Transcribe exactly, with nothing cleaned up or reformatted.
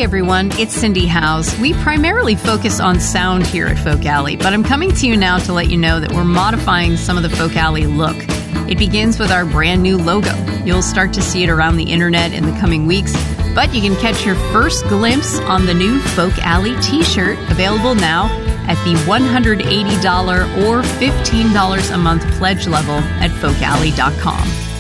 Hey everyone, it's Cindy Howes. We primarily focus on sound here at Folk Alley, but I'm coming to you now to let you know that we're modifying some of the Folk Alley look. It begins with our brand new logo. You'll start to see it around the internet in the coming weeks, but you can catch your first glimpse on the new Folk Alley t-shirt, available now at the one hundred eighty dollars or fifteen dollars a month pledge level at folk alley dot com.